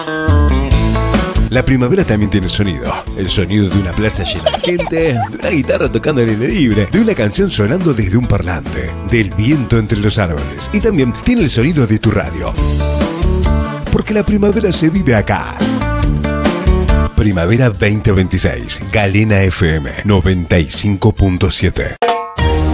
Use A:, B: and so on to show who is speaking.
A: La primavera también tiene sonido. El sonido de una plaza llena de gente, de una guitarra tocando al aire libre, de una canción sonando desde un parlante, del viento entre los árboles. Y también tiene el sonido de tu radio. Porque la primavera se vive acá. Primavera 2026, Galena FM 95.7.